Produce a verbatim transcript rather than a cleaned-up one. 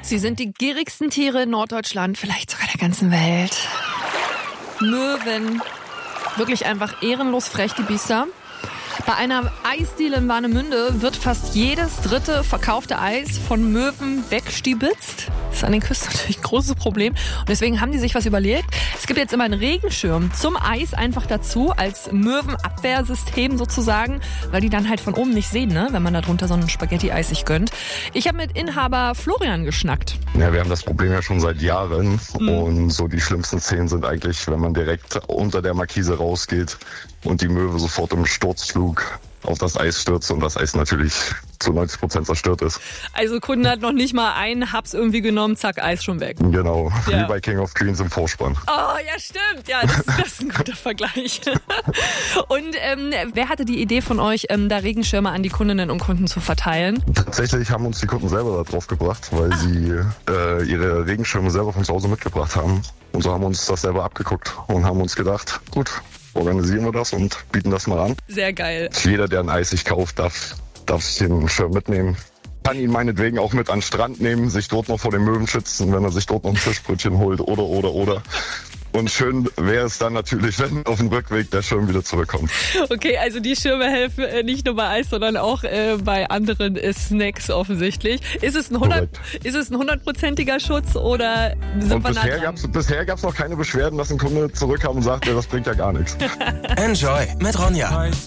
Sie sind die gierigsten Tiere in Norddeutschland, vielleicht sogar der ganzen Welt. Möwen. Wirklich einfach ehrenlos frech, die Biester. Bei einer Eisdiele in Warnemünde wird fast jedes dritte verkaufte Eis von Möwen wegstibitzt. Das ist an den Küsten natürlich ein großes Problem. Und deswegen haben die sich was überlegt. Es gibt jetzt immer einen Regenschirm zum Eis einfach dazu, als Möwenabwehrsystem sozusagen, weil die dann halt von oben nicht sehen, ne, wenn man da drunter so ein Spaghetti-Eis sich gönnt. Ich habe mit Inhaber Florian geschnackt. Ja, wir haben das Problem ja schon seit Jahren. Mhm. Und so die schlimmsten Szenen sind eigentlich, wenn man direkt unter der Markise rausgeht und die Möwe sofort im Sturzflug auf das Eis stürzt und das Eis natürlich zu neunzig Prozent zerstört ist. Also Kunde hat noch nicht mal einen Haps irgendwie genommen, zack, Eis schon weg. Genau, Ja. wie bei King of Queens im Vorspann. Oh, ja, stimmt. Ja, das, das ist ein guter Vergleich. Und ähm, wer hatte die Idee von euch, ähm, da Regenschirme an die Kundinnen und Kunden zu verteilen? Tatsächlich haben uns die Kunden selber da drauf gebracht, weil ah. sie äh, ihre Regenschirme selber von zu Hause mitgebracht haben. Und so haben wir uns das selber abgeguckt und haben uns gedacht, gut, organisieren wir das und bieten das mal an. Sehr geil. Jeder, der ein Eis sich kauft, darf, darf sich den Schirm mitnehmen. Kann ihn meinetwegen auch mit an den Strand nehmen, sich dort noch vor den Möwen schützen, wenn er sich dort noch ein Fischbrötchen holt oder, oder, oder. Und schön wäre es dann natürlich, wenn auf dem Rückweg der Schirm wieder zurückkommt. Okay, also die Schirme helfen äh, nicht nur bei Eis, sondern auch äh, bei anderen äh, Snacks offensichtlich. Ist es ein hundert, ist es ein hundertprozentiger Schutz oder sind und wir bisher gab es bisher gab's noch keine Beschwerden, dass ein Kunde zurückkam und sagte, das bringt ja gar nichts. Enjoy mit Ronja.